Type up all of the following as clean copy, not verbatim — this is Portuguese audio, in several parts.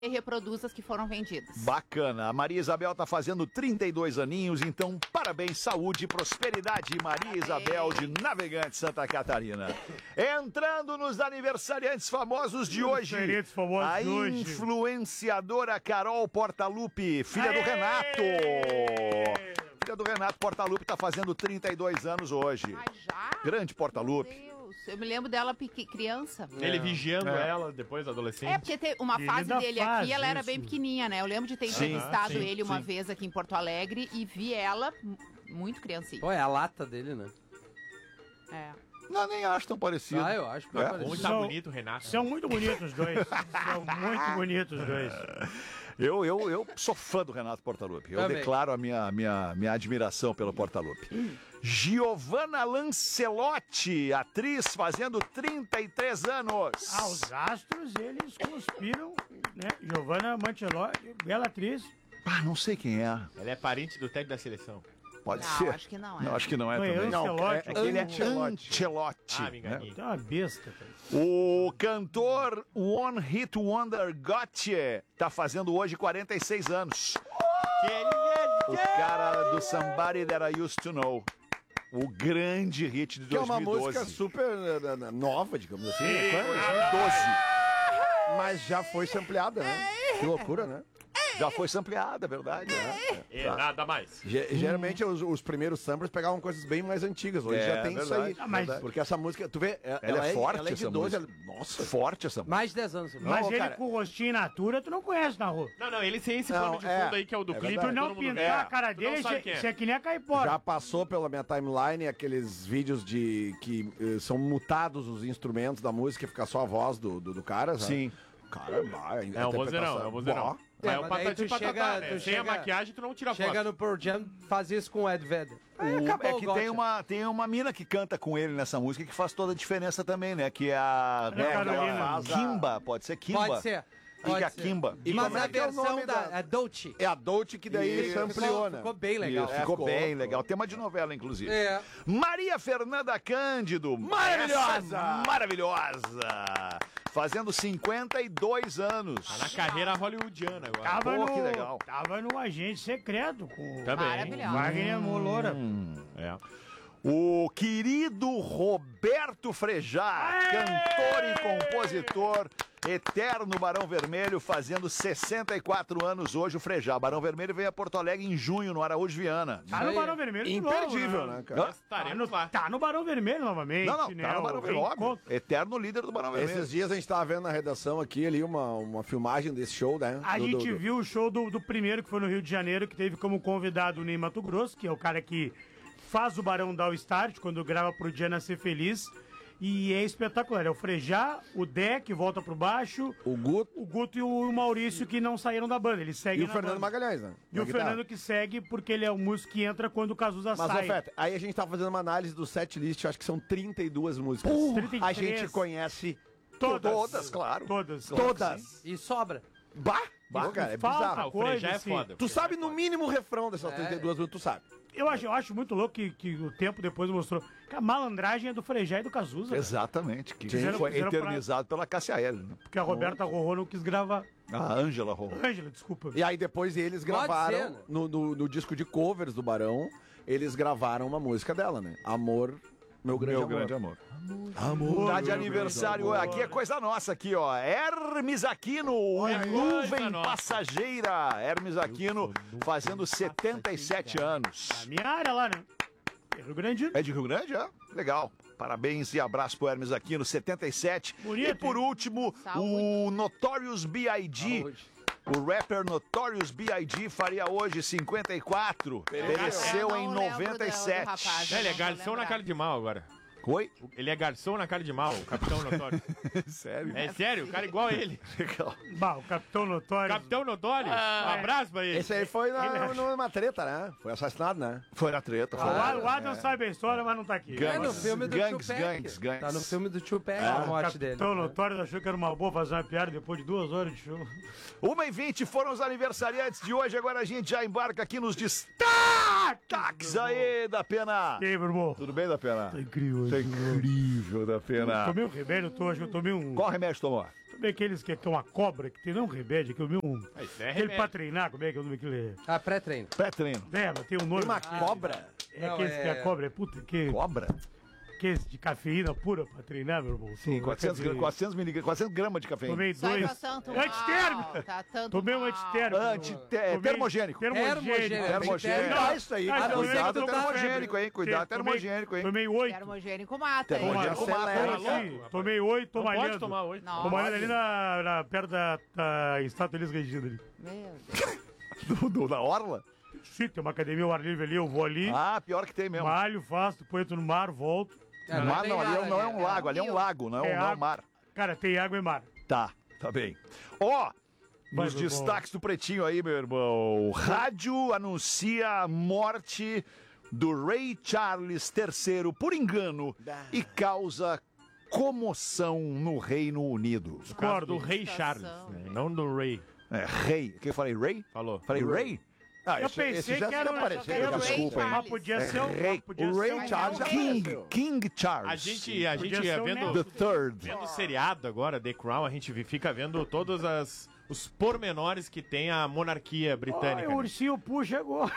e reproduz as que foram vendidas. Bacana. A Maria Isabel tá fazendo 32 aninhos, então parabéns, saúde e prosperidade, Maria Isabel de Navegante, Santa Catarina. Entrando nos aniversariantes famosos de hoje, a influenciadora Carol Portalupi, filha do Renato. Filha do Renato Portalupi tá fazendo 32 anos hoje. Mas já? Grande Portalupi. Eu me lembro dela criança. Ele vigiando ela depois, adolescente. É, porque tem uma fase dele aqui, ela era bem pequenininha, né? Eu lembro de ter entrevistado ele uma vez aqui em Porto Alegre e vi ela muito criancinha. Pô, é a lata dele, né? É. Não, nem acho tão parecido. Ah, eu acho que é parecido. Muito tá bonito, Renato. São muito bonitos os dois. São muito bonitos os dois. Eu sou fã do Renato Portalupi. Eu declaro a minha admiração pelo Portalupi. Giovanna Lancelotti, atriz fazendo 33 anos. Os astros, eles conspiram, né? Giovanna Lancelotti, bela atriz. Não sei quem é. Ela é parente do técnico da seleção. Pode Não, ser. acho que não é. Não, acho que não é também. Ele é Ancelotti. Me enganei. É uma besta, cara. O cantor One Hit Wonder Gotye tá fazendo hoje 46 anos. O cara do Somebody That I Used to Know. O grande hit de 2012. Que é uma música super nova, digamos assim. 2012. Mas já foi sampleada, né? Que loucura, né? Já foi sampleada, é verdade. Nada mais. Geralmente os primeiros samplers pegavam coisas bem mais antigas. Hoje já tem verdade, isso aí. mas Porque essa música, tu vê, Ela é forte, ela é de essa 12. música. Nossa, Forte essa música. Mais de 10 anos. Mas ele cara. com o rostinho in natura, tu não conhece na rua. Não, ele tem esse plano de fundo aí que é o do clipe. Tu não pintar a cara Tu não dele, sabe quem é. você é que nem a caipora. Já passou pela minha timeline aqueles vídeos de que são mutados os instrumentos da música e fica só a voz do cara, sabe? Sim. Cara, vai. É um vozeirão, é um vozeirão. É, É o mas daí patati tu chega- patatá, né? tu Sem a chega- maquiagem, tu não tira foto. Chega no Pearl Jam, faz isso com o Ed Vedder. É que tem uma mina que canta com ele nessa música que faz toda a diferença também, né? Que é a Carolina. Kimba, pode ser Kimba. Pode ser. Fica Pode ser. Kimba. E Mas como é a que é o versão nome da a Dolce. É a Dolce que daí ampliou, né? Ficou bem legal. Isso, ficou ficou. bem legal. Tema de novela, inclusive. É. Maria Fernanda Cândido. Maravilhosa! Essa maravilhosa! Fazendo 52 anos. Tá na carreira hollywoodiana agora. Tava Pô, que legal. Tava no agente secreto com Também. Maravilhosa. Wagner Moura. É. O querido Roberto Frejá, cantor e compositor, eterno Barão Vermelho, fazendo 64 anos hoje. O Frejá. Barão Vermelho veio a Porto Alegre em junho, no Araújo Viana. Tá no Barão Vermelho de Imperdível, novo, né, cara? Nós estaremos lá. Tá no Barão Vermelho novamente, Não, né? tá no Barão Vermelho, óbvio. Eterno líder do Barão Vermelho. Esses dias a gente tava vendo na redação aqui ali uma filmagem desse show, né? A gente viu o show do primeiro, que foi no Rio de Janeiro, que teve como convidado o Ney Mato Grosso, que é o cara que faz o Barão dar o start, quando grava pro Dia Nascer Feliz. E é espetacular. É o Frejá, o Dé, que volta pro baixo, O Guto o Guto e o Maurício, que não saíram da banda. Eles seguem e o na Fernando banda. Magalhães, né? E o Na guitarra. Fernando que segue, porque ele é o músico que entra quando o Cazuza Mas, sai. Feta, aí a gente tava fazendo uma análise do set list, eu acho que são 32 músicas. 33. A gente conhece Todas, claro. Todas. Todas. E sobra. Bah, cara, é Falta bizarro. O Frejá é assim. foda. Tu sabe no mínimo o refrão dessas 32 músicas, tu sabe. Eu acho muito louco que o tempo depois mostrou que a malandragem é do Frejá e do Cazuza. Cara. Exatamente, que Fizeram- foi fizeram eternizado pela Cássia Eller, né? Porque a Roberta Rorô não quis gravar. A Ângela Rorô. Ângela, desculpa. E aí depois eles Pode gravaram, ser, né? no disco de covers do Barão, eles gravaram uma música dela, né? Amor, meu grande amor. Amor. Tá de aniversário. Aqui é coisa nossa aqui, ó. Hermes Aquino, o nuvem nossa. passageira. Hermes Aquino fazendo 77 anos. A minha área lá, né? Rio Grande. É de Rio Grande, é? Legal. Parabéns e abraço pro Hermes Aquino, 77. Bonito, E por hein? último, Saúde. o Notorious B.I.G. Saúde. O rapper Notorious B.I.G. faria hoje 54. Pereceu Eu em não lembro do 97. rapaz. Ele é Não vou garçom na lembrar. cara de mal agora. Oi? Ele é garçom na cara de mal, o Capitão Notório. Sério? É sério, o cara é igual a ele. Legal. Bah, o Capitão Notório. Capitão Notório, um abraço pra ele. Esse aí foi numa treta, né? Foi assassinado, né? Foi na treta. Foi O Adam sabe a história, mas não tá aqui. É no filme do Gangs, Tupac. gangs, gangs. Tá no filme do Tupac, Ah, a o morte dele. Capitão Notório achou que era uma boa fazer uma piada depois de 2 horas de show. 1h20 foram os aniversariantes de hoje. Agora a gente já embarca aqui nos destaques aí da Pena. E aí, meu irmão? Tudo bem, da Pena? Tá incrível. Tá incrível, da Pena. Tomei um remédio, acho que eu tomei um... Qual remédio tomou? Sabe aqueles que é uma cobra, que tem um remédio, que eu vi Isso é aquele remédio. pra treinar, como é que é o nome daquele... Pré-treino. Pré-treino. É, mas tem um nome. Tem uma aquele- cobra? É Não, aqueles que a cobra é puta, que Cobra? esse de cafeína pura pra treinar, meu irmão. Sim, 400 gramas de cafeína. Tomei Só 2. tá tanto mal, Antitérmico. tá tanto Tomei um mal. antitérmico. Termogênico. Termogênico. Termogênico. Ah, isso aí. Ah, Cuidado tomei termogênico, hein? Cuidado Tomei- termogênico, hein? Tomei 8. Termogênico mata, hein? Termogênico mata. Tomei 8, tô Não pode malhando. tomar hoje. Não. Tô malhando ali perto da Estátua Elis Regina ali. Meu Deus. Da orla? Sim, tem uma academia ao ar livre ali, eu vou ali, Ah, pior que tem mesmo. malho, faço, depois entro no mar, volto. Mar não, ali não é um lago, ali é um lago, não é um mar. Cara, tem água e mar. Tá bem. Ó, Vai, nos meu destaques do Pretinho aí, meu irmão. Rádio anuncia a morte do Ray Charles III por engano e causa comoção no Reino Unido. No caso do Discordo. Rei Charles, né? Não do Rei. É, Rei. O que eu falei? Ray? Falou. Falei Ray? Ah, Eu esse pensei já que era apareceu. era o desculpa, Ray hein? Mas podia ser Rei. podia O ser Ray um- Charles já King apareceu. King Charles. A gente Podia ser o vendo, The Third. vendo seriado agora, The Crown, a gente fica vendo todos os pormenores que tem a monarquia Ai, britânica. o né? ursinho puxa agora.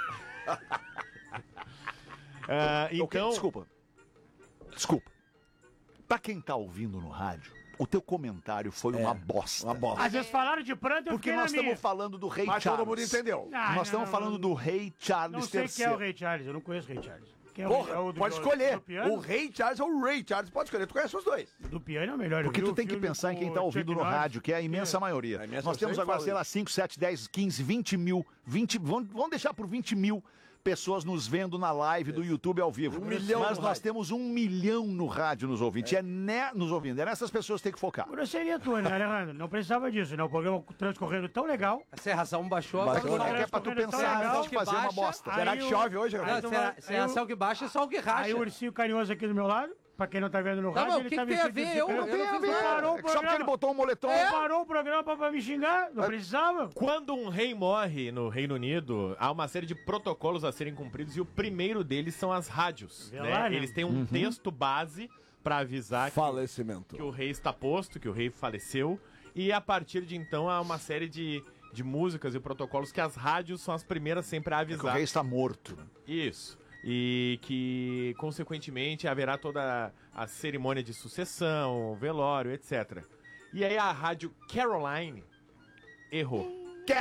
Então, Desculpa. Pra quem tá ouvindo no rádio, o teu comentário foi uma bosta. Uma bosta. Às vezes falaram de pranto, eu Porque fiquei na nós minha. estamos falando do Rei Mas Charles. todo mundo entendeu. Ah, Nós estamos não, falando do Rei Charles Não sei quem é o III. Rei Charles, eu não conheço o Rei Charles. Quem é Porra, o pode do escolher. piano? O Rei Charles ou o Ray Charles, pode escolher. Tu conhece os dois. Do piano é o melhor. Porque Eu vi tu o tem que filme pensar em quem com tá o ouvindo Chuck no Norris. rádio, que é a imensa maioria. A imensa Nós temos maioria agora, fala sei lá, 5, 7, 10, 15, 20 mil. Vamos deixar por 20 mil pessoas nos vendo na live do YouTube ao vivo. 1 milhão Mas no nós rádio. temos 1 milhão no rádio nos ouvintes. Nos ouvindo. É nessas pessoas que tem que focar. Grosseria tua, né, Alejandro? Não precisava disso, né? O programa transcorrendo tão legal. A serração baixou. Baixou, agora né? É que é pra tu Transcorrendo tão pensar legal antes de fazer uma baixa, bosta. Será Aí que o- chove hoje, Aí Renato? tu- Serração que baixa é só o que racha. Aí o ursinho carinhoso aqui do meu lado, pra quem não tá vendo no Tá, rádio, mas ele o que tá que tem a vestido ver? de Eu ciclano. não tenho a ver. Parou o Só porque ele programa. botou um moletom. Parou o programa pra me xingar, não precisava. quando um rei morre no Reino Unido, há uma série de protocolos a serem cumpridos e o primeiro deles são as rádios. Né? Velório. Eles têm um texto base pra avisar Falecimento. que o rei está posto, que o rei faleceu. E a partir de então há uma série de músicas e protocolos que as rádios são as primeiras sempre a Que o avisar. rei está morto. Isso. E que, consequentemente, haverá toda a cerimônia de sucessão, velório, etc. E aí a rádio Caroline errou.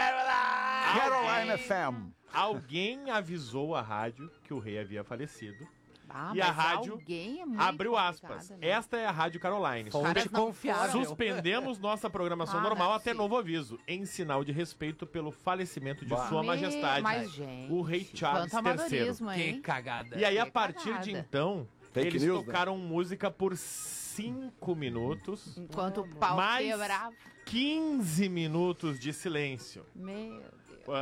Caroline FM. Alguém avisou a rádio que o rei havia falecido. Ah, E a mas rádio alguém é muito Abriu aspas. complicado, né? Esta é a Rádio Caroline. Fonte caras não confiável. Suspendemos nossa programação Ah, normal não é até possível. novo aviso, em sinal de respeito pelo falecimento de Sua Me- Majestade, mas, gente, o rei Charles quanto III. amadorismo, Que hein? cagada. E aí, a Que partir cagada. de então, Fake eles news, né? tocaram música por 5 minutos, Enquanto o pau Mas- quebrava. 15 minutos de silêncio. Meu Deus.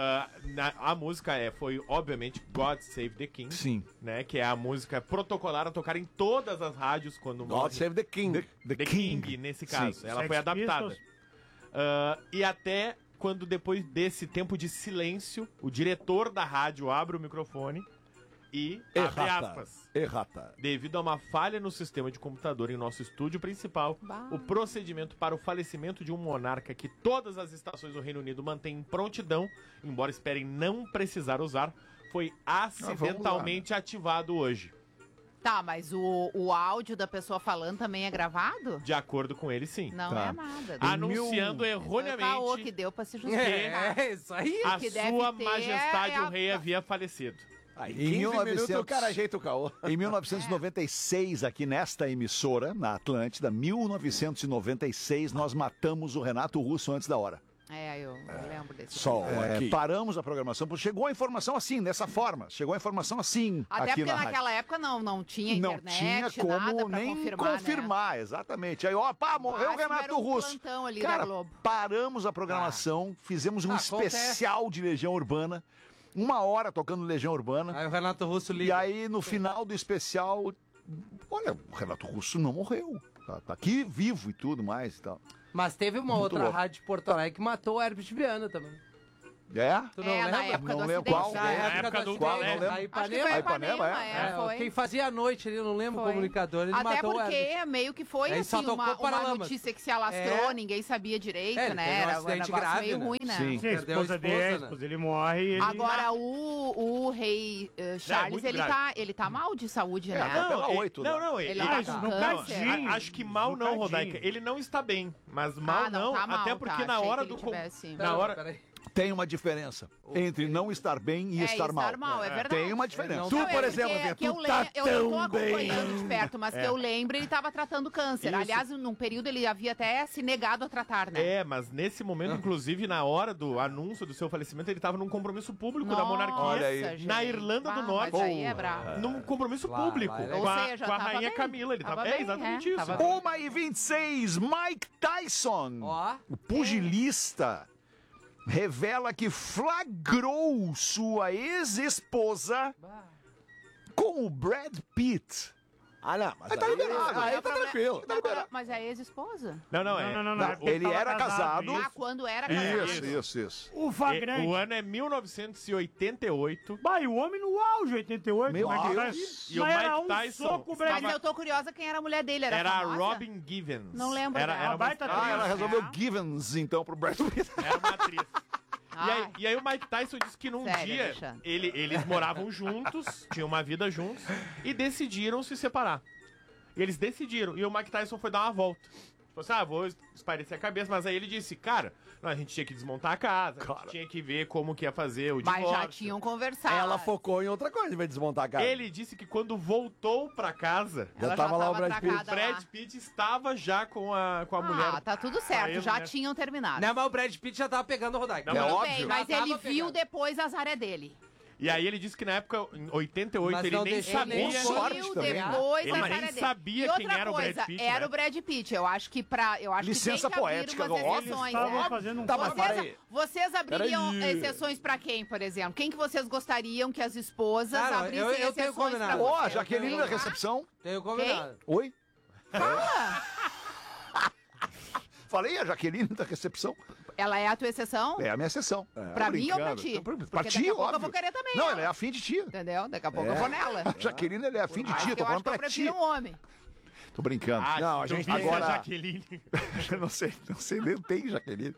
A música foi, obviamente, God Save the King, Sim. né? Que é a música protocolar a tocar em todas as rádios quando God morre. Save the King. The King, nesse caso. Ela foi Sex adaptada. Pistols. E até quando, depois desse tempo de silêncio, o diretor da rádio abre o microfone e abre Errata. aspas. Errata. Devido a uma falha no sistema de computador em nosso estúdio principal, Bah. o procedimento para o falecimento de um monarca que todas as estações do Reino Unido mantêm em prontidão, embora esperem não precisar usar, foi acidentalmente ativado hoje. Tá, mas o áudio da pessoa falando também é gravado? De acordo com ele, sim. Não Tá. é nada. Anunciando Foi o caô que erroneamente deu pra se justificar. É, isso aí. a que deve sua ter majestade é o a- rei havia falecido. Aí, Em 15 minutos 1900 o cara ajeita o caô. Em 1996, aqui nesta emissora, na Atlântida, 1996, nós matamos o Renato Russo antes da hora. Eu lembro desse. Sol aqui. Paramos a programação, porque chegou a informação assim, dessa forma. Chegou a informação assim, Até aqui porque na rádio. naquela época não tinha Não internet, tinha como nada pra nem confirmar, né? exatamente. Aí, ó, pá, morreu o Máximo era Renato um Russo. plantão ali Cara, da Globo. paramos a programação, fizemos um especial de Legião Urbana, 1 hora tocando Legião Urbana. Aí o Renato Russo E liga. aí, no final do especial, olha, o Renato Russo não morreu. Tá aqui vivo e tudo mais e tal. Mas teve uma Muito outra louco. rádio de Porto Alegre que matou o Herbert Viana também. É? Tu não lembra? na época Não do lembro acidente. qual. Na época do Qual? colégio. Não lembro. A Acho que Ipanema. foi A a Ipanema, Ipanema, foi. Quem fazia à noite ali, eu não lembro o Foi. comunicador, ele Até matou o porque Herbert. meio que foi Aí só assim, tocou uma Paralamas. notícia que se alastrou, É. ninguém sabia direito, Ele né? teve um Era um acidente negócio grave, meio né? ruim, né? Sim. Sim, a Perdeu a esposa dele, esposa, né? ele morre e ele... Agora, o rei Charles, muito ele grave. tá mal de saúde, né? até pela 8, né? Não, Ele ele tá isso com no câncer. cadinho. acho que mal não, Cadinho. Rodaica. Ele não está bem, mas mal não, tá mal, até porque tá. na Achei hora que do... ele tivesse- Na hora... Peraí. Tem uma diferença entre não estar bem e estar mal. é verdade. Tem uma diferença. Não, Tu, Não, por é exemplo, porque- Vê, que eu tu tá eu não tô tão bem. acompanhando de perto, mas que eu lembro, ele tava tratando câncer. Isso. Aliás, num período ele havia até se negado a tratar, né? É, mas nesse momento, inclusive, na hora do anúncio do seu falecimento, ele estava num compromisso público da monarquia. Olha aí. gente. Na Irlanda do Norte. Mas aí é bravo. Num compromisso Lá, público. lá é com Ou a, seja, com a tava rainha bem. Camila. Ele Tava tava, bem, exatamente é, isso. tava bem. 1h26, Mike Tyson, Ó. o pugilista, revela que flagrou sua ex-esposa com o Brad Pitt. Ah, não, mas Aí tá liberado. aí tá tranquilo. Mas é a ex-esposa? Não, Não, é. não. Não, ele tava era casado. Ah, quando era casado. Isso. O flagrante. O ano é 1988. Bah, e o homem no auge, 88. Meu mas Deus. E o mas era Mike um Tyson soco, Brad Mas eu tô curiosa quem era a mulher dele. Era Era a famosa? Robin Givens. Não lembro Era, dela. era, uma, Baita era Ah, ela atriz. resolveu Givens, então, pro Brad Pitt. uma atriz. Ai. E aí o Mike Tyson disse que num Sério, dia Alexandre. eles moravam juntos, tinham uma vida juntos, e decidiram se separar. E eles decidiram, e o Mike Tyson foi dar uma volta. Falou assim, vou espairecer a cabeça, mas aí ele disse, cara, não, a gente tinha que desmontar a casa, a gente tinha que ver como que ia fazer o divórcio. Mas já tinham conversado. Ela focou em outra coisa, em vez de desmontar a casa. Ele disse que quando voltou pra casa, Já tava lá o Brad Pitt. o atracada Brad lá. Pitt estava já com a mulher. Tá tudo certo, Aí, já né? tinhão terminado. Não, mas o Brad Pitt já tava pegando o Rodaica. Não, É mas- Tudo óbvio. bem, mas Já tava ele viu pegando. depois a azar é dele. E aí ele disse que na época, em 88, Mas ele não nem deixou sabia. nem Ele sorte viu também, né? depois Ele a azar nem é dele. sabia E quem outra era o Brad coisa, Pitt, era né? o Brad Pitt. Eu acho que Licença tem que poética, abrir umas óbvio. Eles exceções, estavam né? fazendo um Tá, mas para Vocês, aí. vocês abririam Peraí. exceções pra quem, por exemplo? Quem que vocês gostariam que as esposas Cara, abrissem eu tenho exceções combinado. pra Ó, você? a Jaqueline da recepção. Tenho combinado. Oi? Fala! Falei a Jaqueline da recepção. Ela é a tua exceção? É a minha sessão. Pra mim ou pra ti? Pra Porque ti, daqui a pouco eu óbvio. vou querer também Não, ela. ela é afim de ti. Entendeu? Daqui a pouco eu vou nela. A Jaqueline, ela é afim de Acho ti. que Tô eu falando acho que eu pra ti. prefiro um homem. Tô brincando. Não, a gente tem agora- a Jaqueline. Eu não sei nem tem Jaqueline.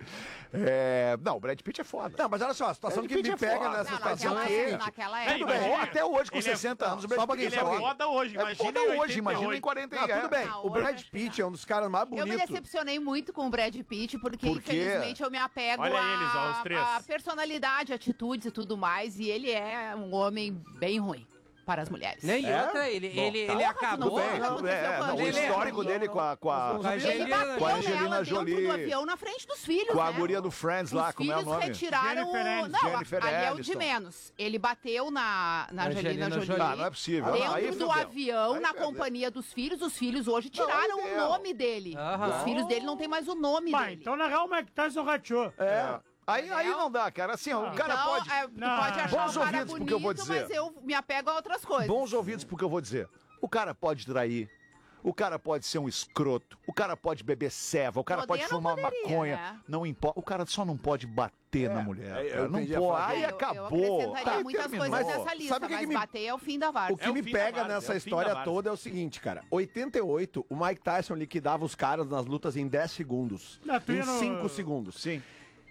Não, o Brad Pitt é foda. Não, mas olha só, a situação Brad que me Pitt é pega foda. nessa Não, situação naquela é que... época. Naquela Tudo Tudo época. bem, até hoje, com Ele é 60 anos, o só Brad pra Pitt Ele é é foda. foda hoje, É imagina foda em hoje, imagina em 88. 40 Não, tudo bem. Não, O Brad hoje Pitt é um dos caras mais Eu me bonitos. decepcionei muito com o Brad Pitt, porque Por quê? infelizmente eu me apego Olha eles, ó, os três. a personalidade, atitudes e tudo mais, e ele é um homem bem ruim para as mulheres. Nem É? outra, ele Porra, acabou. tu não Bem, não, aconteceu com a o Angelina histórico Jolie. dele com a Ele Angelina bateu Angelina nela Jolie. dentro do avião na frente dos filhos, com a né? guria do Friends lá, Os como é o filhos nome? retiraram Jennifer o... Aniston. Não, Jennifer ali é o de Aniston. menos. Ele bateu na Angelina Angelina Jolie. Jolie. Ah, não é possível. Aí Dentro do fudeu. avião, Aí na perdeu. companhia dos filhos, os filhos hoje tiraram aí o deu. nome dele. Aham. Os filhos dele não tem mais o nome Bah, dele. então na real o Mike Tyson rateou. Aí não dá, cara. Assim, ó, o cara Então, pode... tu Não, pode achar bons o cara ouvidos, bonito, porque eu vou dizer. mas eu me apego a outras coisas. Bons ouvidos porque eu vou dizer. O cara pode trair. O cara pode ser um escroto. O cara pode beber ceva. O cara Poder pode não fumar poderia, maconha. né? Não importa. O cara só não pode bater na mulher. eu cara. Não entendi a pode. frase. Aí Eu acabou. acrescentaria Aí muitas terminou. coisas Mas nessa lista, sabe o que mas que me- bater é o fim da O várzea. que É o me fim da pega várzea, nessa é o fim da história várzea. toda é o seguinte, cara. 88, o Mike Tyson liquidava os caras nas lutas em 10 segundos. Não, tu Em ia no- 5 segundos. Sim.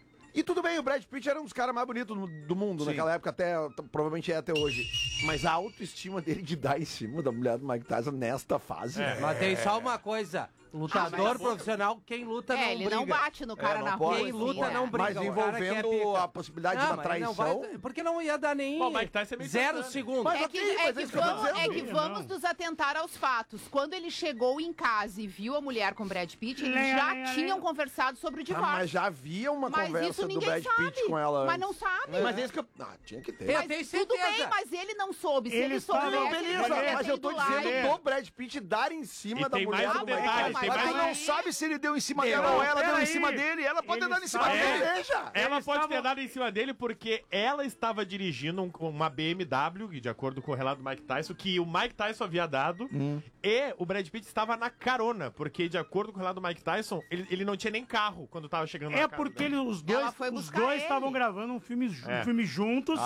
E tudo bem, o Brad Pitt era um dos caras mais bonitos do mundo Sim. naquela época, provavelmente é até hoje. Mas a autoestima dele de dar em cima da mulher do Mike Tyson nesta fase. Mas tem só uma coisa. Lutador mas- profissional, quem luta não ele briga. não bate no cara não na pode. rua. Quem assim, luta é. não briga. Mas o cara que é envolvendo pica. a possibilidade de Não, uma mas não traição. vai- porque não ia dar nem Bom, o Mike Tyson é meio 0 bacana. segundos. Mas É ok, que, mas é isso que eu tô dizendo. vamos nos atentar aos fatos. Quando ele chegou em casa e viu a mulher com Brad Pitt, eles Lenha, já lenha, tinham lenha. conversado sobre o Ah, divórcio. mas já havia uma Mas conversa isso do ninguém Brad sabe. Pitt com ela Mas antes. não sabe. Mas é isso que eu... Ah, tinha que ter. Eu Mas tenho tudo certeza. bem, mas ele não soube. Se Ele ele sabe, soubesse, Não, ele beleza, poderia mas ter eu tô ido lá dizendo e- do Brad Pitt dar em cima E da tem mulher mais do um Mike detalhe, Tyson. tem Mas mais tu um- não sabe se ele deu em cima Deu. dela ou ela deu em Peraí. cima dele. Ela pode ter Ele dado em cima estava- dele. Veja. Ela Eles pode ter estavam- dado em cima dele porque ela estava dirigindo uma BMW, e de acordo com o relato do Mike Tyson, que o Mike Tyson havia dado, e o Brad Pitt estava na carona, porque de acordo com o relato do Mike Tyson, ele não tinha nem carro quando estava chegando na É casa porque dela. os dois, Ela foi os Os dois estavam gravando um filme juntos.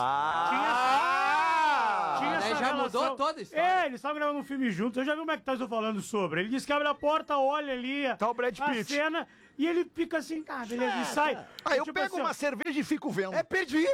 Tinha essa já relação. mudou toda a história. Eles estavam gravando um filme juntos. Eu já vi o Mike Tyson falando sobre. Ele disse que abre a porta, olha ali Tá o Brad a Pitt. cena e ele fica assim, beleza, e sai. Aí eu Tipo pego assim, ó, uma cerveja e fico vendo. Perdi.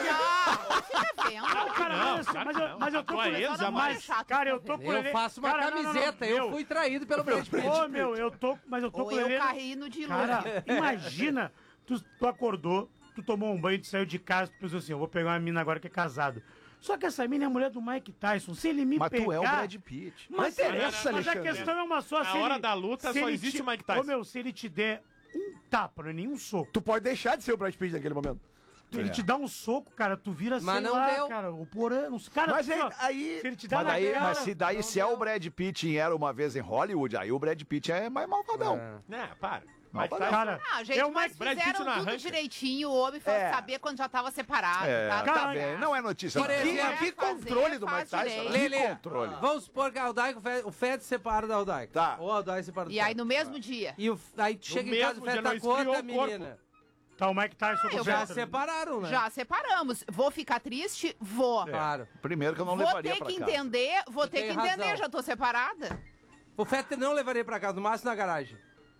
Fica vendo. Mas eu tô com ele. jamais. Cara, eu tô com ele. Eu faço uma Cara, camiseta. Eu fui traído pelo Brad Pitt. Eu tô Ou com eu ele. carrino de Cara, luz. imagina, tu acordou, tu tomou um banho, tu saiu de casa, tu pensou assim, eu vou pegar uma mina agora que é casada. Só que essa mina é a mulher do Mike Tyson. Se ele me Mas pegar... tu é o Brad Pitt. Mas interessa, mas a questão é uma só. Na hora da luta só existe o Mike Tyson. Se ele te der um tapa, não é nenhum soco. Tu pode deixar de ser o Brad Pitt naquele momento. Ele te dá um soco, cara, tu vira Mas sei não lá, deu. cara, o porã, cara, Mas assim, ó, aí... se ele te dá Mas na daí, cara, se é o Brad Pitt em Era Uma Vez em Hollywood, aí o Brad Pitt é mais malvadão. Para. Não, Mike para. Tyson. cara, Gente, eu mas Brad Pitt fizeram não tudo arranca. direitinho. O homem foi saber quando já tava separado. Tá? Tá Cara, bem. Não é notícia. Por não. exemplo, Que controle do Mike faz Tyson. direito. Lelê, controle. vamos supor que a Aldaico, o Fed separa da Aldaico. Tá. Ou a Aldaico separa do E aí Fed. no mesmo dia. E aí tu chega em casa e o mesmo Fed dia tá não com outra esfriou o corpo. menina. tá o Mike Tyson eu com Já outra. separaram, né? Já separamos. Vou ficar triste? Vou. Claro. Primeiro que eu não Vou levaria ter pra que casa. entender, vou Tu ter tem que entender, razão. já tô separada. O Fed não levaria pra casa, no máximo na garagem.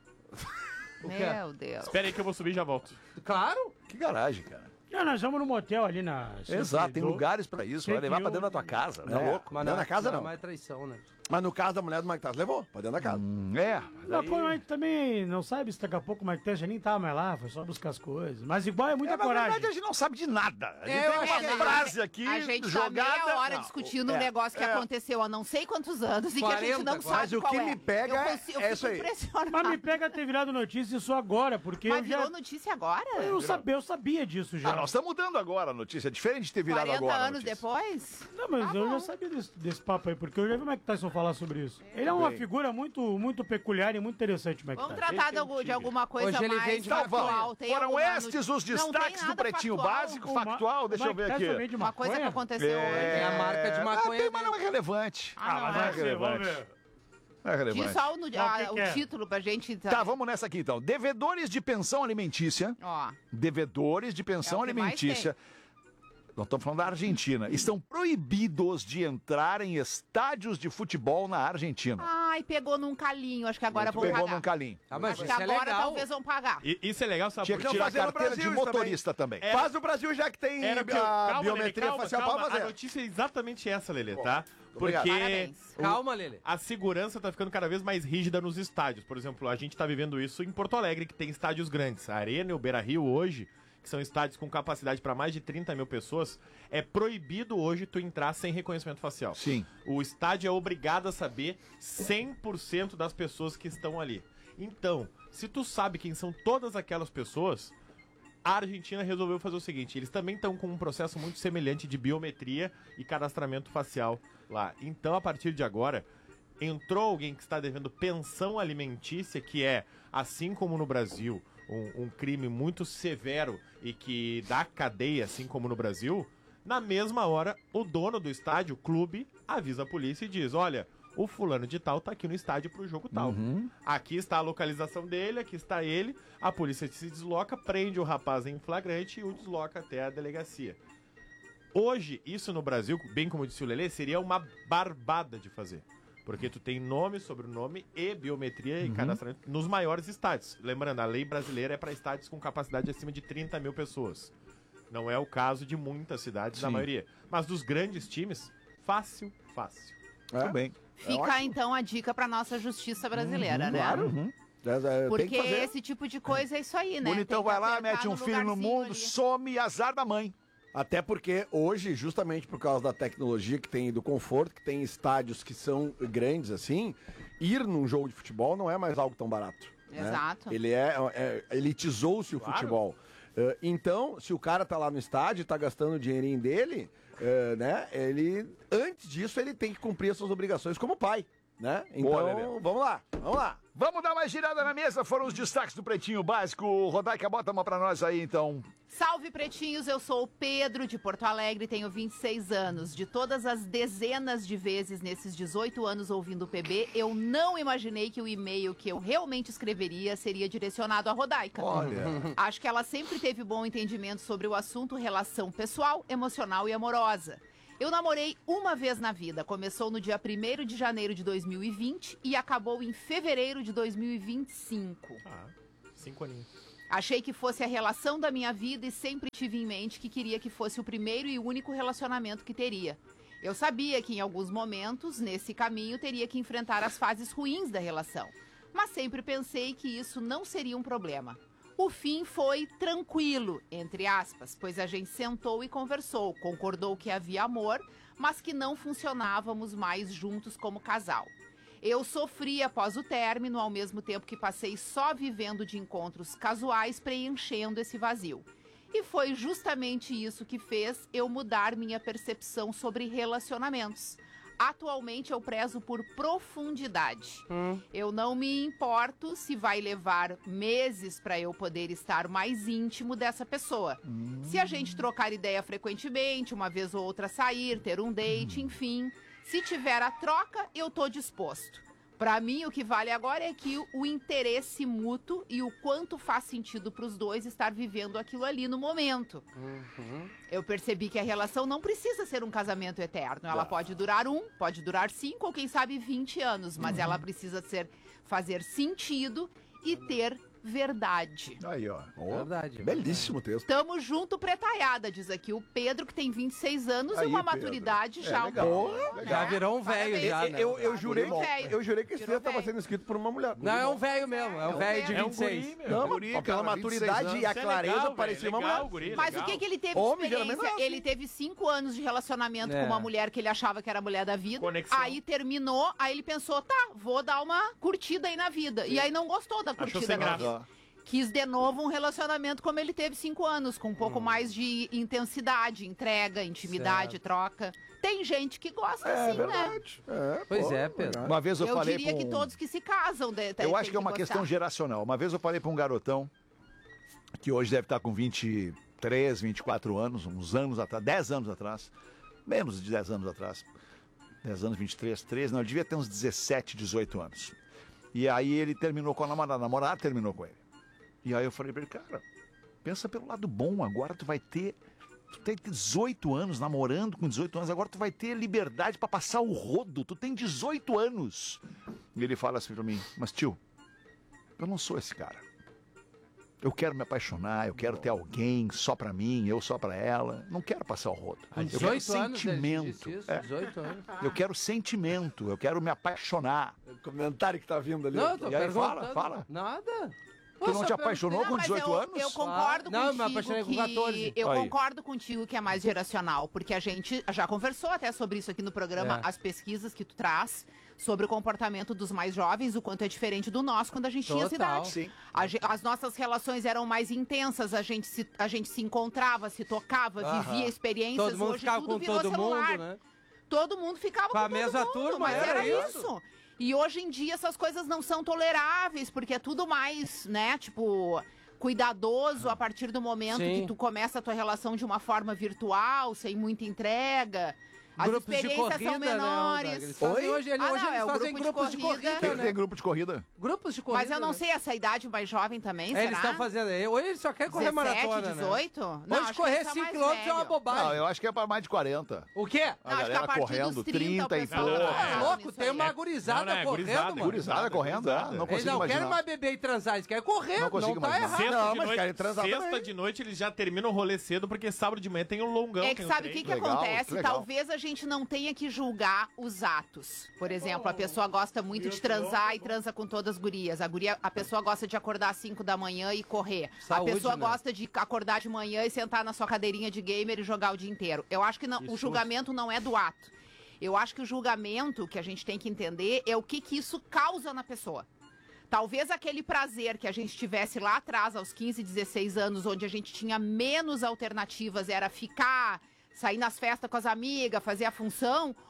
O quê? Meu Deus. Espera aí que eu vou subir e já volto. Claro. Que garagem, cara. Não, nós vamos no motel ali na... Exato, tem lugares pra isso. Vai levar pra dentro da tua casa. Não é louco? Mas Não, na casa não. Mas é traição, né? Mas no caso da mulher do Mike Tyson, levou pra dentro da casa. É. Não, pô, a gente também não sabe se daqui a pouco o Mike Tyson nem tava mais lá, foi só buscar as coisas. Mas igual é muita Na verdade, coragem. a gente não sabe de nada. A gente Eu tem acho uma que frase aqui A gente jogada. tá meia hora Não, discutindo um negócio que aconteceu há não sei quantos anos e que a gente 40, não sabe mas o qual que é. me pega eu é fico isso aí. impressionada. Mas me pega ter virado notícia isso agora, porque Mas eu já... virou notícia agora? Eu sabia disso já. Ah, nós estamos mudando agora a notícia. É diferente de ter virado 40 agora. a anos notícia. depois? Não, mas eu já sabia desse papo aí, porque eu já vi o Mike Tyson falar sobre isso. Ele é uma figura muito peculiar e muito interessante, o Mike Vamos Tyson. tratar de alguma coisa Hoje ele mais vende factual. maconha. Tem Foram alguma estes os não tem destaques do nada Pretinho factual. Básico, factual. Deixa eu ver aqui. Uma coisa que aconteceu hoje. Tem a marca de maconha Tem, mas não é relevante. Ah, mas não, vai ser, vamos ver. Não é relevante. Diz só que é? o título pra gente... Tá, vamos nessa aqui então. Devedores de pensão alimentícia. Ó, Devedores de pensão É o que mais alimentícia. Nós estamos falando da Argentina. Estão proibidos de entrar em estádios de futebol na Argentina. ai, pegou num calinho, acho que agora vão Pegou pagar. num calinho. Ah, mas Acho isso que é agora legal. talvez vão pagar. Isso é legal, sabe Tinha por que quê? tirar a fazer no carteira Brasil de isso motorista também. Faz no Brasil já que tem Era a calma, biometria Lelê, facial calma. pra A fazer. notícia é exatamente essa, Lelê, tá? obrigado. Porque Parabéns. Calma, Lelê. a segurança tá ficando cada vez mais rígida nos estádios. Por exemplo, a gente tá vivendo isso em Porto Alegre, que tem estádios grandes. A Arena e o Beira-Rio hoje, que são estádios com capacidade para mais de 30 mil pessoas, é proibido hoje tu entrar sem reconhecimento facial. Sim. O estádio é obrigado a saber 100% das pessoas que estão ali. Então, se tu sabe quem são todas aquelas pessoas, a Argentina resolveu fazer o seguinte, eles também estão com um processo muito semelhante de biometria e cadastramento facial lá. Então, a partir de agora, entrou alguém que está devendo pensão alimentícia, que é, assim como no Brasil, um crime muito severo e que dá cadeia, assim como no Brasil, na mesma hora, o dono do estádio, o clube, avisa a polícia e diz, olha, o fulano de tal tá aqui no estádio pro jogo tal. Aqui está a localização dele, aqui está ele, a polícia se desloca, prende o rapaz em flagrante e o desloca até a delegacia. Hoje, isso no Brasil, bem como disse o Lelê, seria uma barbada de fazer. Porque tu tem nome, sobrenome e biometria e cadastramento nos maiores estádios. Lembrando, a lei brasileira é para estádios com capacidade acima de 30 mil pessoas. Não é o caso de muitas cidades, na maioria. Mas dos grandes times, fácil. Tudo bem. Fica então a dica pra nossa justiça brasileira, né? Claro. Porque Tem que fazer. esse tipo de coisa é isso aí, né? Bonitão Tem que vai lá, apertar mete um filho no lugarzinho mundo, ali. some e azar da mãe. Até porque hoje, justamente por causa da tecnologia que tem, do conforto, que tem estádios que são grandes assim, ir num jogo de futebol não é mais algo tão barato. né? Exato. Ele elitizou-se o futebol. Então, se o cara tá lá no estádio, tá gastando o dinheirinho dele, né? Antes disso, ele tem que cumprir as suas obrigações como pai. né? Então, vamos lá. Vamos dar mais girada na mesa, foram os destaques do Pretinho Básico. Rodaica, bota uma pra nós aí, então. Salve, pretinhos, eu sou o Pedro, de Porto Alegre, tenho 26 anos. De todas as dezenas de vezes nesses 18 anos ouvindo o PB, eu não imaginei que o e-mail que eu realmente escreveria seria direcionado à Rodaica. Olha. Acho que ela sempre teve bom entendimento sobre o assunto relação pessoal, emocional e amorosa. Eu namorei uma vez na vida, começou no dia 1º de janeiro de 2020 e acabou em fevereiro de 2025. 5 aninhos. Achei que fosse a relação da minha vida e sempre tive em mente que queria que fosse o primeiro e único relacionamento que teria. Eu sabia que em alguns momentos, nesse caminho, teria que enfrentar as fases ruins da relação. Mas sempre pensei que isso não seria um problema. O fim foi tranquilo, entre aspas, pois a gente sentou e conversou, concordou que havia amor, mas que não funcionávamos mais juntos como casal. Eu sofri após o término, ao mesmo tempo que passei só vivendo de encontros casuais, preenchendo esse vazio. E foi justamente isso que fez eu mudar minha percepção sobre relacionamentos. Atualmente eu prezo por profundidade. Eu não me importo se vai levar meses para eu poder estar mais íntimo dessa pessoa. Se a gente trocar ideia frequentemente, uma vez ou outra sair, ter um date, enfim. Se tiver a troca, eu tô disposto. Para mim, o que vale agora é que o interesse mútuo e o quanto faz sentido para os dois estar vivendo aquilo ali no momento. Eu percebi que a relação não precisa ser um casamento eterno. Ela pode durar 5 ou quem sabe 20 anos, mas ela precisa fazer sentido e ter verdade. Aí, ó. Verdade. Belíssimo texto. Tamo junto, pretaiada, diz aqui o Pedro, que tem 26 anos Aí, e uma Pedro. maturidade já legal. um pouco, Já né? virou um velho Parabéns. já, né? Eu jurei que esse Virou texto estava velho. sendo escrito por uma mulher. Não, é um velho mesmo. É um velho de É um 26. guri, meu. Não, Guri, mas pela cara, 26 maturidade e a Isso é clareza legal, parecia velho, uma legal, mulher. guri, Mas legal. o que ele teve de Homem, geralmente experiência? não é assim. Ele teve 5 anos de relacionamento É. com uma mulher que ele achava que era a mulher da vida. Conexão. Aí terminou, aí ele pensou, tá, vou dar uma curtida aí na vida. E aí não gostou da Achou curtida sem na graça. vida. Quis de novo um relacionamento como ele teve 5 anos, com um pouco mais de intensidade, entrega, intimidade, Certo. troca. Tem gente que gosta É assim, né? verdade. Pois é, Pedro. Uma vez eu Eu falei diria pra que um- todos que se casam... Eu acho que é uma questão geracional. Uma vez eu falei para um garotão, que hoje deve estar com 23, 24 anos, uns anos atrás, 10 anos atrás, menos de 10 anos atrás, 10 anos, 23, 13, não, ele devia ter uns 17, 18 anos. E aí ele terminou com a namorada terminou com ele. E aí eu falei pra ele, cara, pensa pelo lado bom, agora tu tem 18 anos, namorando com 18 anos, agora tu vai ter liberdade pra passar o rodo, tu tem 18 anos. E ele fala assim pra mim, mas tio, eu não sou esse cara. Eu quero me apaixonar, eu quero ter alguém só pra mim, eu só pra ela. Não quero passar o rodo. Eu quero 18 anos ele sentimento. disse isso, É, 18 anos. eu quero sentimento, eu quero me apaixonar. O comentário que tá vindo ali. Não, eu tô E aí, perguntando. fala. Nada. Tu não te apaixonou com 18 anos? Eu concordo Não, me contigo apaixonei com que... 14. Eu Aí. concordo contigo que é mais geracional, porque a gente já conversou até sobre isso aqui no programa, É. as pesquisas que tu traz sobre o comportamento dos mais jovens, o quanto é diferente do nosso quando a gente tinha essa Total. idade. Sim. As nossas relações eram mais intensas, a gente se encontrava, se tocava, vivia experiências. Todo mundo Hoje ficava tudo com virou todo celular. mundo, né? Todo mundo ficava Com a todo mesma mundo, turma, mas era era isso. isso. E hoje em dia essas coisas não são toleráveis, porque é tudo mais, né, tipo, cuidadoso a partir do momento Sim. que tu começa a tua relação de uma forma virtual, sem muita entrega. As Grupos de experiências corrida, são né? menores. Eles fazem Oi? hoje, Ah, não, hoje é eles o fazem grupo de grupos de corrida. corrida, Tem né? grupo de corrida? Grupos de corrida. Mas eu não né? sei essa idade mais jovem também, É, eles será? estão fazendo. Hoje eles só querem correr 17, maratona, 18? né? Não, Hoje acho que correr eles são 5 mais km é uma velhos. bobagem. Não, eu acho que é para mais de 40. O quê? A Não, acho que a galera partir correndo dos 30 e o pessoal pouco. tá É pensando louco, nisso tem aí. uma gurizada Não, é correndo, gurizada, mano. Gurizada correndo, é? Não Eles consigo não querem imaginar. mais beber e transar, eles querem correr, Não consigo tá imaginar. errado. Sexta, Não, de, mas noite, querem transar sexta também. de noite eles já terminam o rolê cedo, porque sábado de manhã tem um longão. É tem que um sabe o treino. que Legal, acontece? legal. Talvez a gente não tenha que julgar os atos. Por exemplo, a pessoa gosta muito de transar e transa com todas as gurias. A pessoa gosta de acordar às 5 da manhã e correr. Saúde, a pessoa né? gosta de acordar de manhã e sentar na sua cadeirinha de gamer e jogar o dia inteiro. Eu acho que não, o julgamento não é do ato. Eu acho que o julgamento que a gente tem que entender é o que isso causa na pessoa. Talvez aquele prazer que a gente tivesse lá atrás, aos 15, 16 anos, onde a gente tinha menos alternativas, era ficar, sair nas festas com as amigas, fazer a função.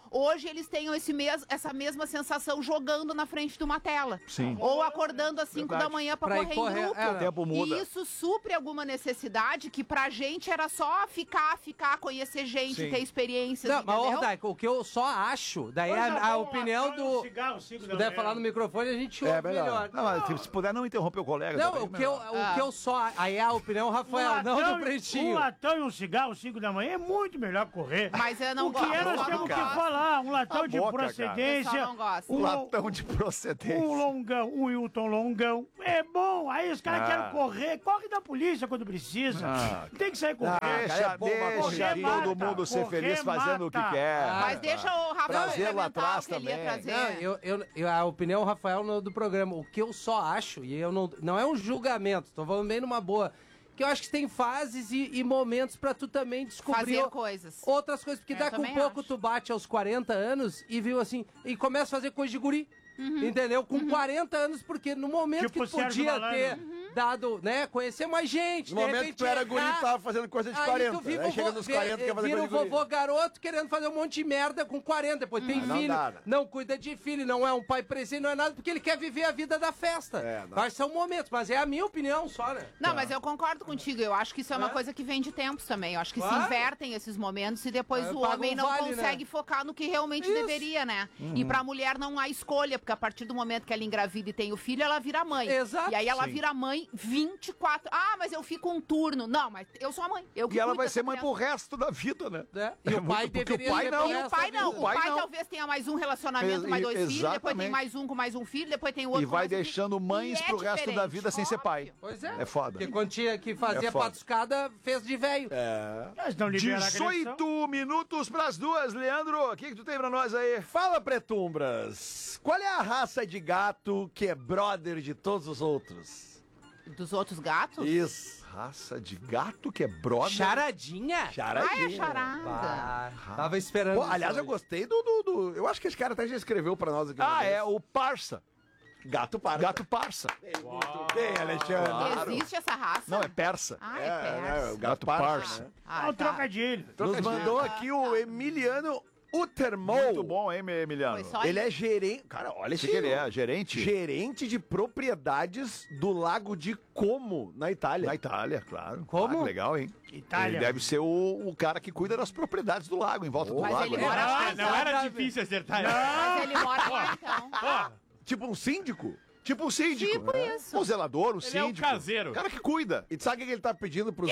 hoje eles tenham essa mesma sensação jogando na frente de uma tela. Sim. Ou acordando às 5 da manhã pra Pra ir correr em grupo. O tempo muda. E isso supre alguma necessidade que pra gente era só ficar, conhecer gente, Sim. ter experiências, Não, mas, entendeu? Rodaica, o que eu só acho, daí a opinião do... Se puder falar no microfone, a gente ouve melhor. Não, mas se puder, não interromper o colega. Não, também, o que eu só... Aí é a opinião, Rafael, não do Pretinho. Um latão e um cigarro às 5 da manhã é muito melhor correr. Mas eu não O que gosto. é, nós eu temos não que gosto. falar. Um latão A de boca, cara. procedência. Eu só não gosto. Um latão de procedência. Um longão, um Hilton longão. É bom. Aí os caras querem correr. Corre da polícia quando precisa. Tem que sair correndo. Deixa, pra deixa correr, todo mata. mundo ser Correr, feliz fazendo o que mata. quer. Mas deixa o Rafael Prazer lá complementar atrás o que ele ia também. trazer. Não, a opinião, Rafael, do programa. O que eu só acho, e eu não é um julgamento, tô falando bem numa boa, que eu acho que tem fases e momentos pra tu também descobrir Fazer coisas. outras coisas. Porque Eu daqui a também pouco acho. tu bate aos 40 anos e viu assim, e começa a fazer coisa de guri. Entendeu? Com 40 anos, porque no momento Tipo que tu Sérgio podia Malandro. ter dado, né, conhecer mais gente, No de momento repente que tu era errar, guri, tu tava fazendo coisa de aí 40. tu vive Aí chega nos 40, quer fazer vira coisa o de guri. vovô garoto querendo fazer um monte de merda com 40. Depois tem não filho, dá, né? não cuida de filho, não é um pai presente, não é nada, porque ele quer viver a vida da festa. não. Mas são momentos, mas é a minha opinião só, né? Não, mas eu concordo contigo. Eu acho que isso é uma coisa que vem de tempos também. Eu acho que se Claro. invertem esses momentos e depois o paga homem um não vale, consegue focar no que realmente Isso. deveria, né? E pra mulher não há escolha, porque a partir do momento que ela engravida e tem o filho, ela vira mãe. Exato. E aí ela vira mãe 24... Ah, mas eu fico um turno. Não, mas eu sou a mãe. Eu que E ela cuido vai dessa ser mãe criança. pro resto da vida, né? É. E o pai porque deveria o pai ser não. pro E o resto pai da não. vida. O pai não. talvez tenha mais um relacionamento, mais dois filhos, depois tem Exatamente. mais um filho, depois tem outro E com vai mais um filho. deixando mães E é pro resto da diferente, vida sem ser pai. óbvio. Pois é. É foda. Porque quando tinha que fazer É foda. patuscada, fez de velho. Nós não liberamos a agressão. 18 minutos pras 2, Leandro. O que tu tem pra nós aí? Fala, Pretumbras. Qual é a raça de gato que é brother de todos os outros? Dos outros gatos? Isso. Raça de gato que é brother. Charadinha? Charadinha. Ai, é charada. Ah, tava esperando. Pô, isso aliás, eu hoje. gostei do... Eu acho que esse cara até já escreveu pra nós aqui. Ah, é o parça. Gato parça. Gato parça. Muito bem, Alexandre. Claro. Existe essa raça? Não, é persa. Ah, é persa. o Gato gato parça. parça. Né? Ah, É um tá. trocadilho. Nos mandou aqui o Emiliano Utermol. Muito bom, hein, Emiliano? Foi só Ele é gerente... Cara, olha O que ele é? Gerente? Gerente de propriedades do Lago de Como, na Itália. Na Itália, claro. Como? Ah, que legal, hein? Itália. Ele deve ser o cara que cuida das propriedades do lago, em volta do Mas lago. ele né? mora lá, Não era Exatamente. difícil acertar. Mas ele mora lá, então. Tipo um síndico. Tipo um síndico. Tipo isso. O zelador, o Ele é o síndico. caseiro. O cara que cuida. E tu sabe o que ele tá pedindo pros...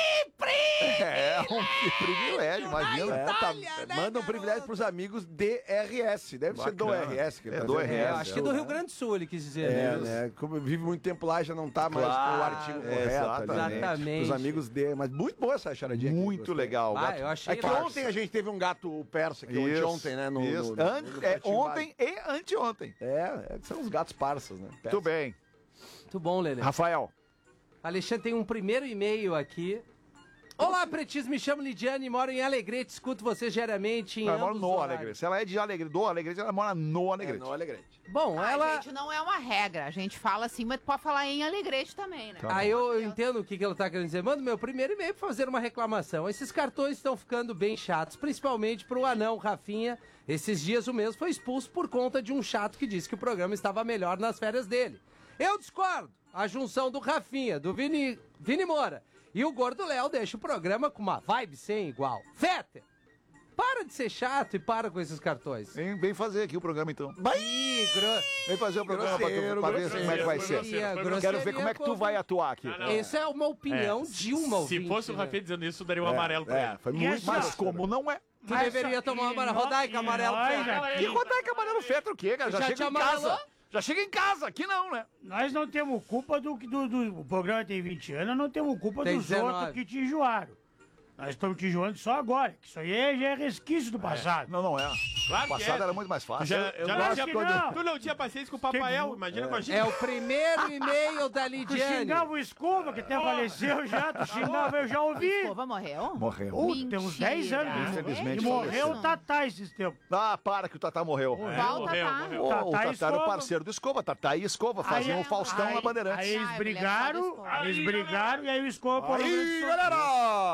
É um privilégio, imagina. Manda um privilégio pros amigos DRS. Deve ser do Bacana. RS. Que ele É tá do dizendo. RS. Eu acho que do Rio Grande do Sul ele quis dizer, É, né? né? Como vive muito tempo lá, já não tá mais Claro, com o artigo correto. exatamente. Exatamente. Os amigos dele. Mas muito boa essa charadinha aqui, Muito gostei. legal. Ah, gato eu achei É que legal. ontem a gente teve um gato persa, que Isso, ontem, né? isso. no É Pretinho ontem e anteontem. São os gatos parças, né? Muito bem. Muito bom, Lelê. Rafael. Alexandre tem um primeiro e-mail aqui. Olá, pretis, me chamo Lidiane, moro em Alegrete, escuto vocês diariamente em Ela mora ambos no os horários. Alegrete. Se ela é de Alegrete, do Alegrete, ela mora no Alegrete. No Alegrete. Bom, Ah, ela... gente, não é uma regra. A gente fala assim, mas pode falar em Alegrete também, né? Tá Aí eu entendo o que ela tá querendo dizer. Manda meu primeiro e-mail pra fazer uma reclamação. Esses cartões estão ficando bem chatos, principalmente pro anão Rafinha. Esses dias o mesmo foi expulso por conta de um chato que disse que o programa estava melhor nas férias dele. Eu discordo. A junção do Rafinha, do Vini Moura e o Gordo Léo deixa o programa com uma vibe sem igual. Fetter, para de ser chato e para com esses cartões. Vem fazer aqui o programa, então. Ih, Vem fazer o programa pra ver como é que vai ser. Quero ver como é que tu vai atuar aqui. Essa é uma opinião de uma ouvinte. Se fosse o né? Rafinha dizendo isso, daria um amarelo pra ele. Foi E muito essa- Mas como não é? Tu deveria tomar uma amarelo. Rodaica amarelo. Fetter. Que Rodaica amarelo Fetter o quê, cara? Já Já chega te em amarelou? casa. Já chega em casa, aqui não, né? Nós não temos culpa do o programa tem 20 anos, não temos culpa Tem dos 19. outros que te enjoaram. Nós estamos te enjoando só agora, que isso aí já é resquício do passado. Não, não é. Claro O que passado é. era muito mais fácil. Já Eu não gosto tinha, que não. tu não tinha paciência com o Papael, imagina com a gente. É o primeiro e-mail da Tu Lidiane. xingava o Escova, que até faleceu já, tu xingava, eu já ouvi. Escova morreu? Morreu. Tem uns 10 anos. Infelizmente E morreu faleceu. o Tatá esses tempos. Ah, para que o Tatá morreu. Qual morreu, tá? morreu. O Tatá Tatá era o Escova. parceiro do Escova. Tatá e Escova faziam o Faustão na Bandeirantes. Aí eles Ah, eu me lembro só do brigaram, Escova. e aí o Escova Aí, galera!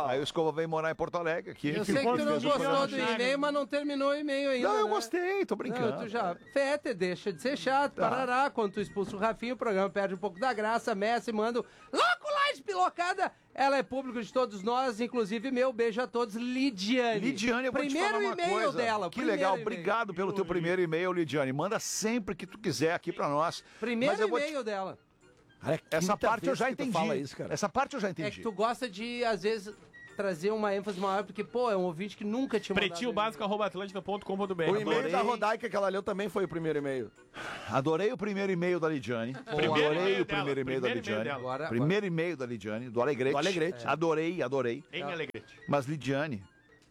Aí o Escova veio morar em Porto Alegre aqui. Eu sei que tu não gostou do e-mail, mas não terminou o e-mail ainda. Não, eu né? gostei, tô brincando. Não, tu já... Fete, deixa de ser chato, parará. Quando tu expulsa o Rafinha, o programa perde um pouco da graça. Messi manda louco lá, espilocada. Ela é público de todos nós, inclusive meu. Beijo a todos, Lidiane. Lidiane, eu vou te primeiro falar uma e-mail coisa. dela. Que legal, obrigado pelo teu primeiro e-mail, Lidiane. Manda sempre que tu quiser aqui pra nós. Primeiro Mas eu vou e-mail dela. Essa parte eu já entendi. Fala isso, cara. Essa parte eu já É entendi. que tu gosta de, às vezes, trazer uma ênfase maior, porque, pô, é um ouvinte que nunca tinha mandado Pretilbásico@atlântida.com.br. O e-mail da Rodaica que ela leu também foi o primeiro e-mail. Adorei o primeiro e-mail da Lidiane. Primeiro Adorei e-mail o primeiro dela, e-mail da primeiro Lidiane. e-mail dela. Primeiro e-mail da Lidiane, do Alegrete. Do Alegrete. Adorei, adorei. Em Alegrete. Mas, Lidiane,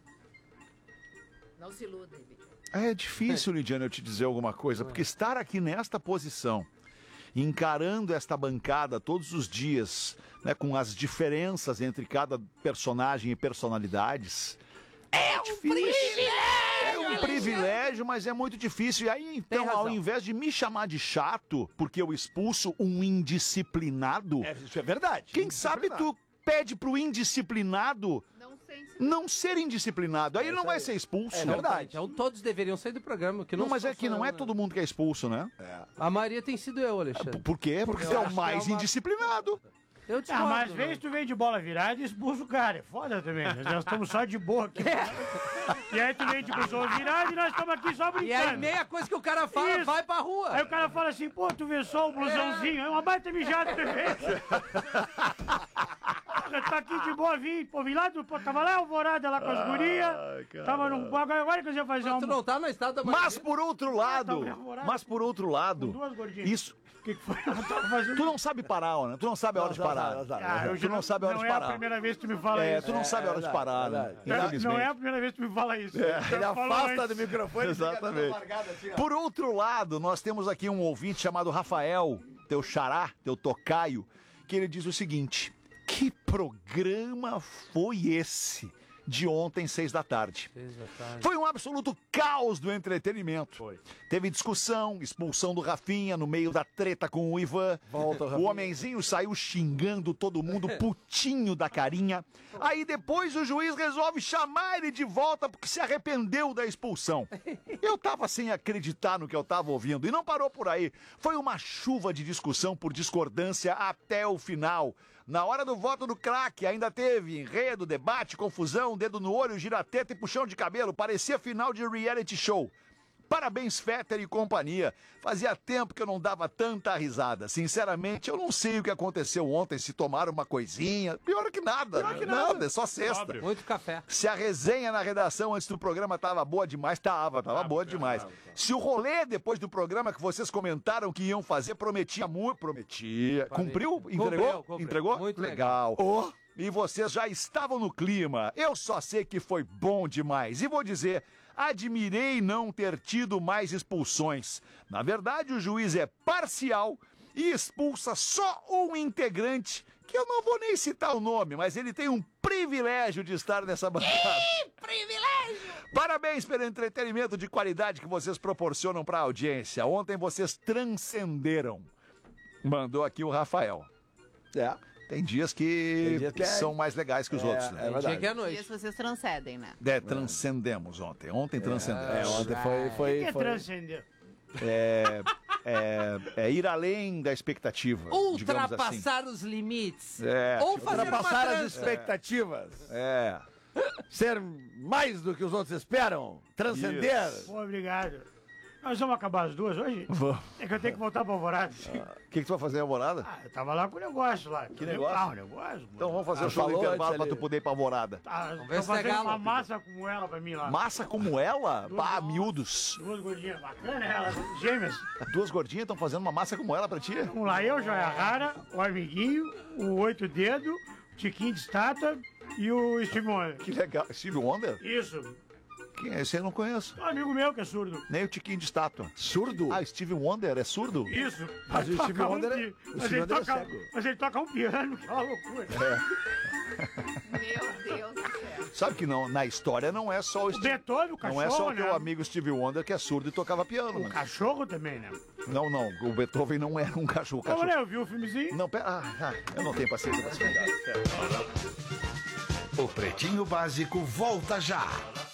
Não se iludem, é difícil, Lidiane, eu te dizer alguma coisa, porque estar aqui nesta posição, encarando esta bancada todos os dias, né, com as diferenças entre cada personagem e personalidades, é difícil. É um privilégio, mas é muito difícil. E aí, então, ao invés de me chamar de chato, porque eu expulso um indisciplinado, Isso é verdade. quem sabe tu pede pro indisciplinado não ser indisciplinado. Aí ele não vai ser expulso. É verdade. Então todos deveriam sair do programa. Que Não, mas é sou que não eu, é né? todo mundo que é expulso, né? A maioria tem sido eu, Alexandre. Por quê? Porque você é o mais indisciplinado. Eu discordo, mas às né? vezes tu vem de bola virada e expulsa o cara. É foda também. Nós estamos só de boa aqui. E aí tu vem de busão virado e nós estamos aqui só brincando. E aí, meia coisa que o cara fala, Isso. vai pra rua. Aí o cara fala assim, pô, tu vê só o blusãozinho, é uma baita mijada também. Porra, tá aqui de boa, vim lá, tava lá Alvorada, lá com as gurias, tava num... Agora que eu ia fazer Tu não tá no estado da Mas por outro lado, Com duas gordinhas. isso, O que foi? Eu tava fazendo... tu não sabe parar, né? Tu não sabe a hora de parar. Tu não sabe a hora de Não é a parar. primeira vez que tu me fala É, isso. tu não sabe a hora de parar, né? Infelizmente. Não é a primeira vez que tu me fala isso. Ele afasta do microfone e Exatamente. fica largado assim, ó. Por outro lado, nós temos aqui um ouvinte chamado Rafael, teu xará, teu tocaio, que ele diz o seguinte: que programa foi esse de ontem, 6 da tarde? Foi um absoluto caos do entretenimento. Teve discussão, expulsão do Rafinha no meio da treta com o Ivan. Volta, O Rafinha. homenzinho saiu xingando todo mundo, putinho da carinha. Aí depois o juiz resolve chamar ele de volta porque se arrependeu da expulsão. Eu tava sem acreditar no que eu tava ouvindo e não parou por aí. Foi uma chuva de discussão por discordância até o final. Na hora do voto do craque, ainda teve enredo, debate, confusão, dedo no olho, girateta e puxão de cabelo. Parecia final de reality show. Parabéns, Fetter e companhia. Fazia tempo que eu não dava tanta risada. Sinceramente, eu não sei o que aconteceu ontem, se tomaram uma coisinha. Pior que nada. Nada, é só sexta. Muito café. Se a resenha na redação antes do programa tava boa demais, tava boa demais. Se o rolê depois do programa que vocês comentaram que iam fazer, prometia muito. Prometia. Cumpriu? Entregou? Cumpriu. Entregou? Muito legal. E vocês já estavam no clima. Eu só sei que foi bom demais. E vou dizer, admirei não ter tido mais expulsões. Na verdade, o juiz é parcial e expulsa só um integrante, que eu não vou nem citar o nome, mas ele tem um privilégio de estar nessa bancada. Privilégio! Parabéns pelo entretenimento de qualidade que vocês proporcionam para a audiência. Ontem vocês transcenderam. Mandou aqui o Rafael. É. Tem dias que, são mais legais que os outros, né? É verdade. Dia que é E noite. vocês transcendem, né? Transcendemos ontem. Ontem transcendemos. Ontem O que foi. é transcender? É ir além da expectativa. digamos assim. Ultrapassar os limites. É, Ou fazer uma Ultrapassar as trança. expectativas. É. Ser mais do que os outros esperam. Transcender. Pô, obrigado. Nós vamos acabar as duas hoje? Vamos. É que eu tenho que voltar pra Alvorada. O que tu vai fazer, Alvorada? Eu tava lá com o negócio lá. Que negócio? Ah, o negócio. Então vamos fazer o show do falou intervalo antes pra ali. tu poder ir pra Alvorada. ver Tô se é fazendo galo. uma massa como ela pra mim lá. Massa como ela? Pá, miúdos. Duas gordinhas bacanas, elas gêmeas. Duas gordinhas estão fazendo uma massa como ela pra ti? Vamos lá, eu, Joia Rara, o Amiguinho, o Oito Dedo, o Tiquinho de Estátua e o Steve Wonder. Que legal. Steve Wonder? Isso. Quem é esse? Eu não conheço. Um amigo meu que é surdo. Nem o Tiquinho de estátua. Surdo? Ah, Steve Wonder é surdo? Isso. Mas o Steve Toca Wonder é- pi- o mas Steve ele Wonder é toca- cego. Mas ele toca um piano, que é uma loucura. Meu Deus do céu. Sabe que não, na história não é só o O Steve... Beethoven, o cachorro, Não é só o né? teu amigo Steve Wonder que é surdo e tocava piano. O Né? cachorro também, né? Não, o Beethoven não era um cachorro. Olha, eu vi o filmezinho. Não, pera. Eu não tenho paciência pra explicar. O Pretinho Básico volta já.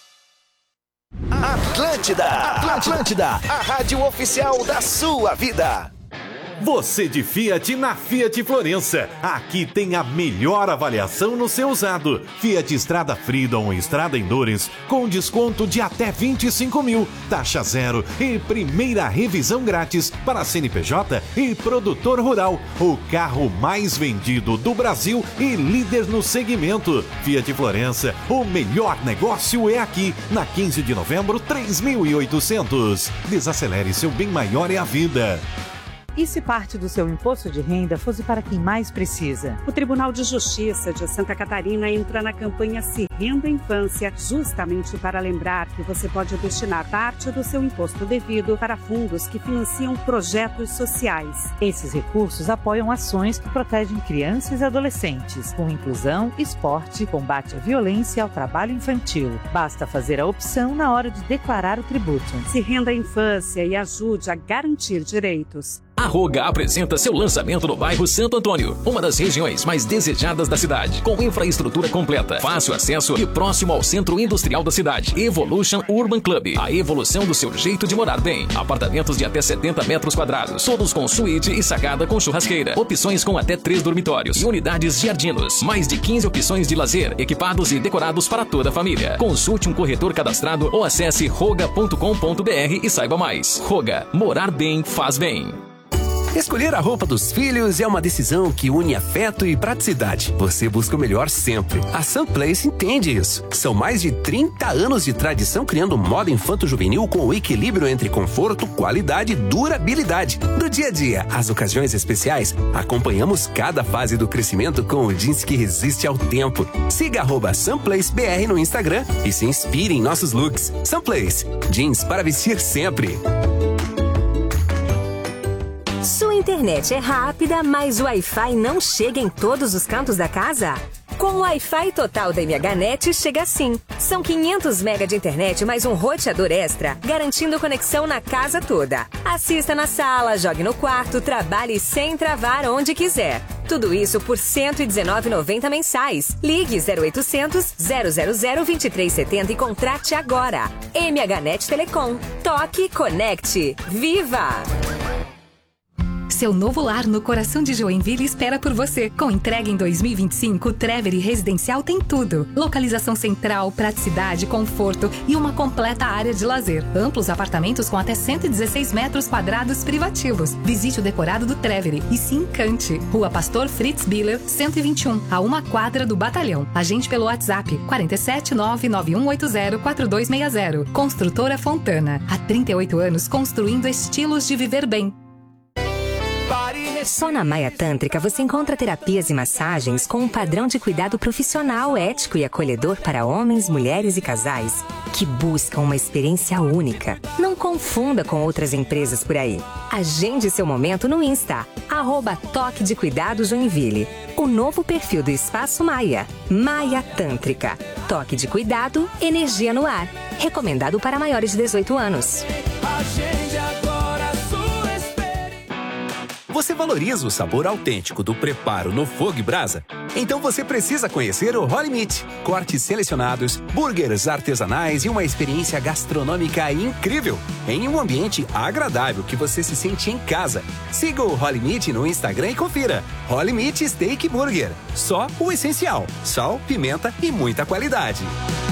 Atlântida, a rádio oficial da sua vida. Você de Fiat na Fiat Florença. Aqui tem a melhor avaliação no seu usado. Fiat Strada Freedom e Strada Endurance com desconto de até 25 mil, taxa zero e primeira revisão grátis para CNPJ e produtor rural. O carro mais vendido do Brasil e líder no segmento. Fiat Florença, o melhor negócio é aqui. Na 15 de novembro, 3.800. Desacelere, seu bem maior é a vida. E se parte do seu imposto de renda fosse para quem mais precisa? O Tribunal de Justiça de Santa Catarina entra na campanha Se Renda Infância, justamente para lembrar que você pode destinar parte do seu imposto devido para fundos que financiam projetos sociais. Esses recursos apoiam ações que protegem crianças e adolescentes, com inclusão, esporte, combate à violência e ao trabalho infantil. Basta fazer a opção na hora de declarar o tributo. Se renda a infância e ajude a garantir direitos. A Roga apresenta seu lançamento no bairro Santo Antônio, uma das regiões mais desejadas da cidade, com infraestrutura completa, fácil acesso e próximo ao centro industrial da cidade. Evolution Urban Club, a evolução do seu jeito de morar bem. Apartamentos de até 70 metros quadrados, todos com suíte e sacada com churrasqueira, opções com até 3 dormitórios e unidades jardinos. Mais de 15 opções de lazer, equipados e decorados para toda a família. Consulte um corretor cadastrado ou acesse roga.com.br e saiba mais. Roga, morar bem faz bem. Escolher a roupa dos filhos é uma decisão que une afeto e praticidade. Você busca o melhor sempre. A Sunplace entende isso. São mais de 30 anos de tradição criando moda infanto-juvenil com o equilíbrio entre conforto, qualidade e durabilidade. Do dia a dia às ocasiões especiais, acompanhamos cada fase do crescimento com o jeans que resiste ao tempo. Siga @SunplaceBR no Instagram e se inspire em nossos looks. Sunplace, jeans para vestir sempre. Sua internet é rápida, mas o Wi-Fi não chega em todos os cantos da casa? Com o Wi-Fi total da MHNet chega assim. São 500 MB de internet mais um roteador extra, garantindo conexão na casa toda. Assista na sala, jogue no quarto, trabalhe sem travar onde quiser. Tudo isso por R$ 119,90 mensais. Ligue 0800 000 2370 e contrate agora. MHNet Telecom. Toque, conecte. Viva! Seu novo lar no coração de Joinville espera por você. Com entrega em 2025, o Treveri Residencial tem tudo. Localização central, praticidade, conforto e uma completa área de lazer. Amplos apartamentos com até 116 metros quadrados privativos. Visite o decorado do Treveri e se encante. Rua Pastor Fritz Biller, 121, a 1 quadra do Batalhão. Agende pelo WhatsApp 47991804260. Construtora Fontana. Há 38 anos construindo estilos de viver bem. Só na Maia Tântrica você encontra terapias e massagens com um padrão de cuidado profissional, ético e acolhedor para homens, mulheres e casais que buscam uma experiência única. Não confunda com outras empresas por aí. Agende seu momento no Insta, @Toque de Cuidado Joinville. O novo perfil do Espaço Maia. Maia Tântrica. Toque de cuidado, energia no ar. Recomendado para maiores de 18 anos. Você valoriza o sabor autêntico do preparo no fogo e brasa? Então você precisa conhecer o Holy Meat. Cortes selecionados, burgers artesanais e uma experiência gastronômica incrível. Em um ambiente agradável que você se sente em casa. Siga o Holy Meat no Instagram e confira. Holy Meat Steak Burger. Só o essencial. Sal, pimenta e muita qualidade.